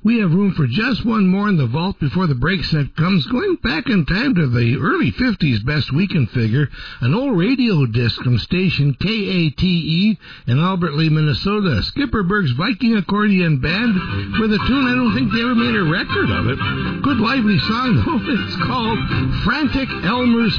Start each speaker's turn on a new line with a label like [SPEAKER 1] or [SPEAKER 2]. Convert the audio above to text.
[SPEAKER 1] We have room for just one more in the vault before the break set comes. Going back in time to the early 50s best weekend figure, an old radio disc from station KATE in Albert Lea, Minnesota. Skipperberg's Viking Accordion Band with a tune I don't think they ever made a record of it. Good lively song, though. It's called Frantic Elmer's